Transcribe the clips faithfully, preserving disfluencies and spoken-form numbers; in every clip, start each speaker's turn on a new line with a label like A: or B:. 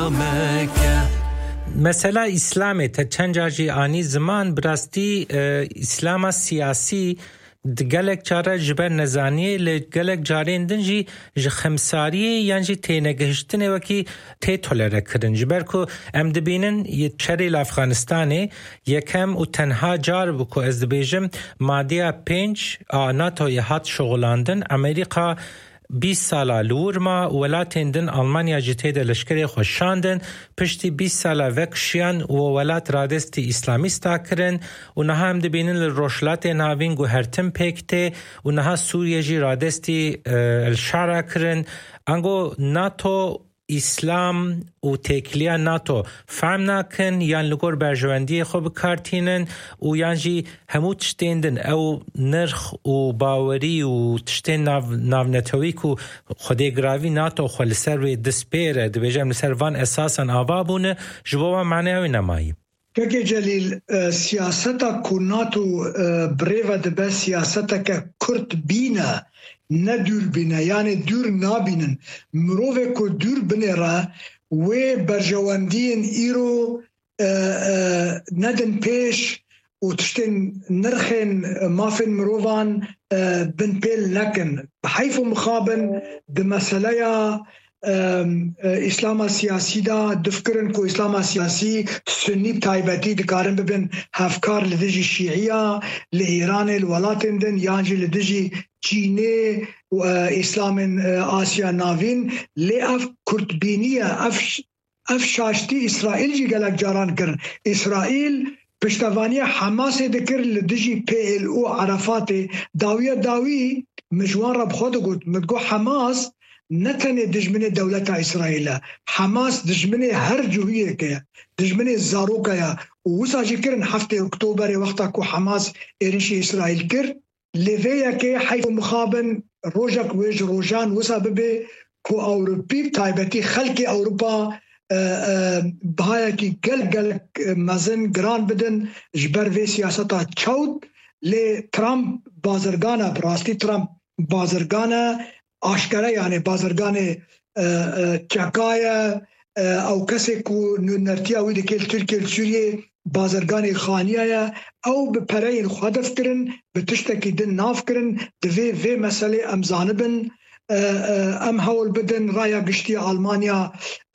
A: مكة.
B: مثلا اسلام تا چند جاجی آنی زمان براستی اسلام سیاسی گلک جاره جبر نزانیه لگلک جاره اندنجی خمساریه یعنی تی نگهشتنه وکی تی تولره کرن جبر که ام دبینن یه چری لافغانستانه یکم و تنها جار بکو از دبیجم مادیا پنج ناتو یه هات شغلاندن امریکا بیست ساله لورما ولاتین دن آلمانیا جتید لشکری خوشاندن پشتی بیست ساله وکشیان و ولات رادستی اسلامیستا کرن و نها هم دبینن لروشلات ناوین گو هرتم پیکته و نها سوریه جی رادستی الشارع کرن انگو ناتو اسلام و تکلیه ناتو فهم نکن یان لگور برجواندی خوب کارتینن و یانجی همو تشتیندن او نرخ و باوری و تشتین ناو, ناو نتویک و خوده گراوی ناتو خوال سر و دسپیره دو بیجم لسر وان اساسا آوابونه جبوا معنی نمایی.
C: که جلیل سیاستا کو ناتو بریوه دبه سیاستا که کرد بینه نه دور بینه یعنی دور نابینن مروه که دور بینه را و برجواندین ایرو ندن پیش و تشتین نرخین مافن مروان بن پیل نکن بحیف مخابن ده مسئله اسلام سیاسی دا دفکرن کو اسلام سیاسی سنی تایبتی دکارن ببین هفکار لدجی شیعیه لإیران الولاتن دن یانجی لدجی چینه و اسلام آسیا ناوین لی اف کردبینیه اف اف شاشتی اسرائیل جی گلک جاران کرن اسرائیل پشتوانی حماس دکر لدجی پی ال او عرفات داویه داوی مجوان رب خود گوت مدگو حماس نتنه دجمن دولت اسرائیل حماس دجمن هر جوهیه که دجمن زاروکه یا وسا جی کرن هفته اکتوبر وقتا کو حماس ایرشی اسرائیل کر لیویا که حیف مخابن روژک ویج روژان وسا ببه کو اوروپی تایبتی خلق اوروپا بهایا کی گل گل مزن گران بدن جبر وی سیاستا چود لی ترامپ بازرگانا براستی ترامپ بازرگانا آشکاره یعنی بازرگان چکای او کسی کو نرتی اوی دکیل ترکیل سوریه بازرگان خانیه او به پرین خودف کرن به تشتکی دن ناف کرن دوی وی مسئله امزانبن ام حول بدن رایا گشتی آلمانیا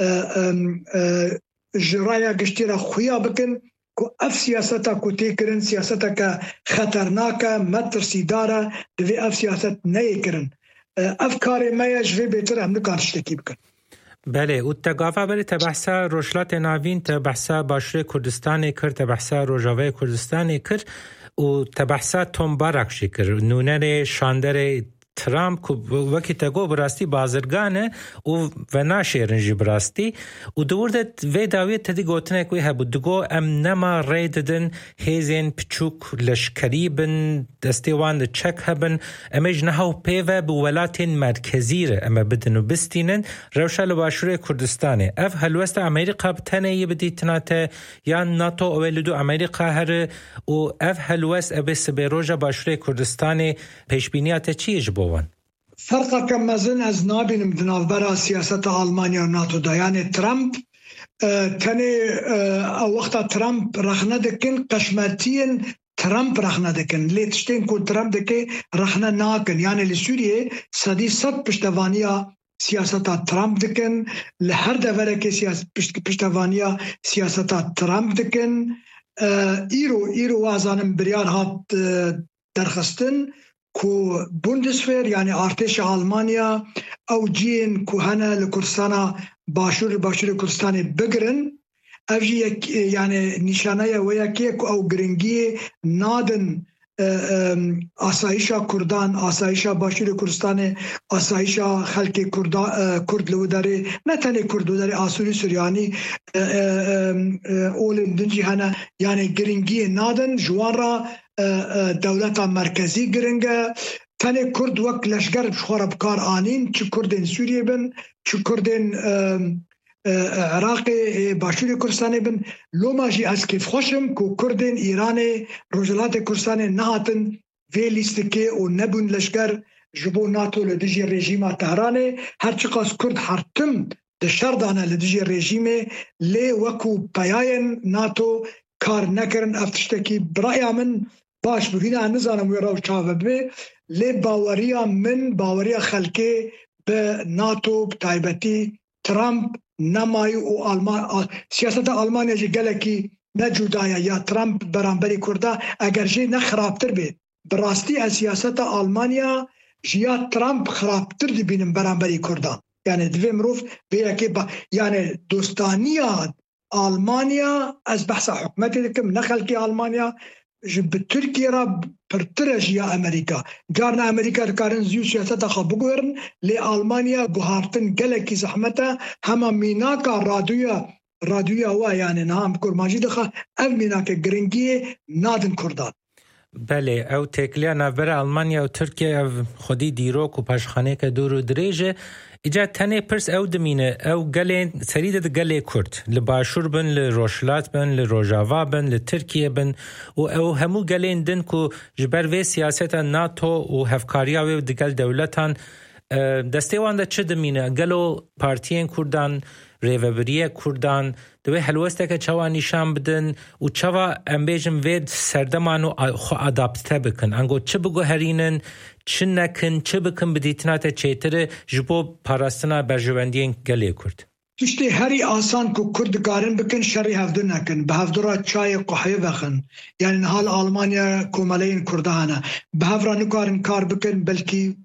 C: رایا گشتی را خویا بکن کو اف سیاستا کو تیکرن سیاستا که خطرناکه مترسیداره دوی اف سیاست نهی کرن افکار میش وی بهتر هم نکارش تکی بکن.
B: بله او تگافه بری تبحثا روشلات ناوین تبحثا باشر کردستانی کرد تبحثا روژاوه کردستانی کرد و تبحثا تنبارکشی کرد نونر شاندر ترامپ وکی تگو براستی بازرگانه و و ناشیرنجی براستی و دوردت وی داویت تدی گوتنه کوی هبود دگو ام نما ریددن هیزین پچوک لشکری بن دستیوان ده چک هبن امیج نهاو پیوه بولاتین مرکزی ره اما بدن و بستینن روشال باشور کردستانه اف هلوست امریکا بتنه یه بدی تناته یا ناتو اولدو امریکا هر و اف هلوست ابس بیروژا باشور کردستانه پیشبینیات چیش بو
C: فرق کم مزن از نابینم دناف برا سیاست آلمانیا و ناتو دا یعنی ترامپ تنه وقتا ترامپ رخنه دکن قشمتین ترامپ رخنه دکن لیتشتین کو ترامپ دکه رخنه ناکن یعنی لسوریه صدی صد پشتوانیا سیاست ترامپ دکن لهر دوره که سیاست پشتوانیا سیاست ترامپ دکن ایرو ایرو وازانم بریار هات درخستن کو بوندسویر یعنی ارتش آلمانیا او جین کو هنه لکردستان باشور باشور کردستان بگرن اوجی یک یعنی نشانه و یکی او گرنگی نادن آسایشا کردان آسایشا باشور کردستان آسایشا خلق کرد لو داره نه تنه کرد داره آسوری سوریانی اول دنجی هنه یعنی گرنگی نادن جوان را دولت مرکزی گرنگه تنه کرد وقت لشگر بشخوار بکار آنین چه کردین سوریه بن چه کردین عراق باشور کردستان بن لوما جی از کیف خوشم که کردین ایران روجلات کردستان نهاتن وی لیست که و نبون لشگر جبو ناتو لدجی رژیم تهرانه هرچی قاس کرد هرتم دشردانه لدیجی رژیم لی وکو پیاین ناتو کار نکرن افتشتکی برای من باش بگینا نزانم وی راو چاوه بی لی باوریا من باوریا خلقی به ناتو تایبتی ترامپ نمای و آلمان سیاست آلمانیا جی گلکی نجودایا یا ترامپ برانبری کرده اگر جی نخرابتر بید براستی از سیاست آلمانیا جیا ترامپ خرابتر دی بینم برانبری کرده یعنی دوی مروف بیا که با یعنی دوستانیا آلمانیا از بحث حکمتی دکم نخلکی آلمانیا به ترکیه را پرترش یا امریکا جارنا امریکا دکارن زیو سیاست خواه بگویرن لی آلمانیا گوهارتن گلکی زحمتا همه میناکا رادویا رادویا و یعنی نام کرمانجی دخواه او میناکا گرنگیه نادن کردان
B: بله او تکلیا نوبر آلمانیا و ترکیه او خودی دیروک و پشخانه که دور و دریجه ایجا تنه پرس او دمینه او گله سریده ده گله کرد لباشور بن لروشلات بن لروجاوا بن لترکیه بن و او همو گله دن کو جبر وی سیاست ناتو و هفکاریا و دگل دولتان دسته وان ده چه دمینه گلو پارتیین کردان ریوبریه کردان دوی حلوسته که چوا نشان بدن و چوا امبیجم وید سردمانو خو ادابته بکن انگو چه بگو هرینن چه نکن چه بکن بدیتنات چیتره جبو پاراستنا برجواندین گلی کرد
C: تشتی هری آسان کو کرد کارن بکن شری هفته نکن به هفته را چای قحیه بخن یعنی حال آلمانیا کومالین کردانه به هفته را نکارن کار بکن بلکی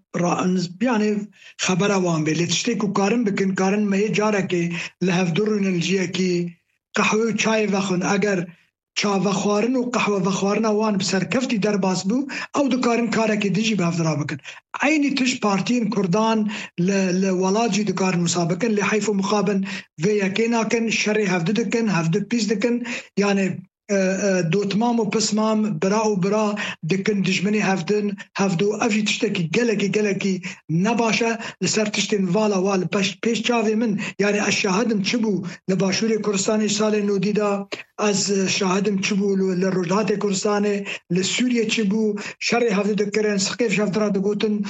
C: یعنی خبر وان به لتشتی کو کارن بکن کارن مه جاره که لهفدرون الجیه کی قهوه و چای بخن اگر چا وخوارن و قهوه وخوارن وان بسرکفتی در باز بو او دکارن کاره که دیجی به هفته را بکن عینی تش پارتین کردان لولاجی دکارن مسابقن لحیف و مخابن و یکی ناکن شری هفته دکن هفته پیز دکن یعنی دوتمام و پسمام برا و برا دکن دجمنی هفدن هفدو افجی تشتکی گلکی گلکی نباشه لسر تشتین والا والا پیش چاوی من یعنی از شاهدم چبو لباشور کرستانی سال نودی دا از شاهدم چبو لرجحات کرستانی لسوریه چبو شر هفده دکرن سقیف شفترا دگوتن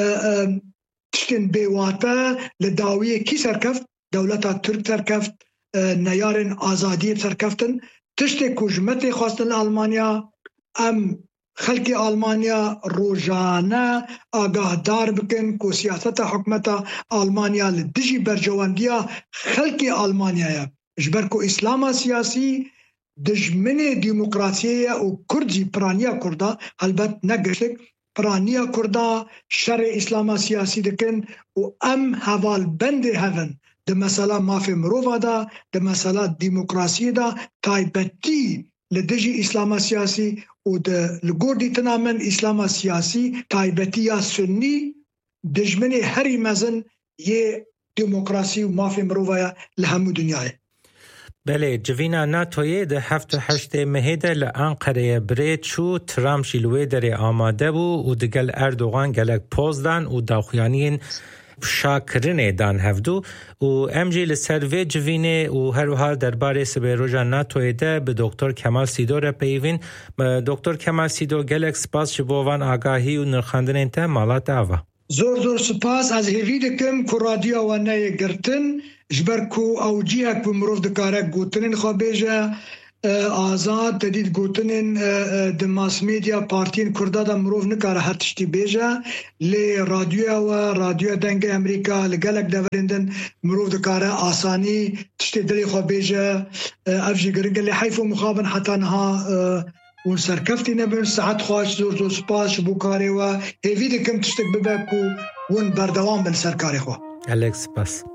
C: تشتین بیواتا لداویه کی سرکفت دولتا ترک سرکفت نیارن آزادی سرکفتن تشتی کجمت خواستن آلمانیا ام خلق آلمانیا روزانه آگاه دار بکن که سیاست حکمت آلمانیا لدجی برجواندیا خلق آلمانیا جبر که اسلام سیاسی دجمن دیموکراسی و کردی پرانیا کرده البته نگشتک پرانیا کرده شر اسلام سیاسی دکن و ام حوال بند هفن ده مسئله مافی مروفا دا ده مسئله دیموکراسی دا تایبتی لدجی اسلام سیاسی و ده لگوردی تنامن اسلام سیاسی تایبتی یا سنی دجمنی هری مزن یه دیموکراسی و مافی مروفا لهمو دنیای
B: بله جوینا ناتویه ده هفت و هشت مهیده لانقره برید چو ترامپ شیلوه در آماده بو و دگل اردوغان گلک پوزدان و داخویانین شاکرینه دان هفدو و امجی لسروی جوینه و هر حال درباره سبه روژا ناتوی ده به دکتر کمال سیدو را پیوین دکتر کمال سیدو گلک سپاس شبوان آگاهی و نرخاندن انته مالات آوا
C: زور زور سپاس از هیوی دکم که رادیو و نای گرتن جبر کو او جیهک بمروف دکارک گوتنین خواه بیجه آزاد تدید گوتنین د ماس میډیا پارتین کرده د مروف نکاره هر تشتی بیجه لی رادیو و رادیو دنگ امریکا لگلک دورندن مروف دکاره آسانی تشتی دلی خواه بیجه افجی گرنگ لی حیف و مخابن حتی نها اون سرکفتی نبن ساعت خواهش زور زور سپاس شبو کاری و هیوی دکم تشتک ببکو اون بردوام بل سرکاری خواه
B: الکس پاس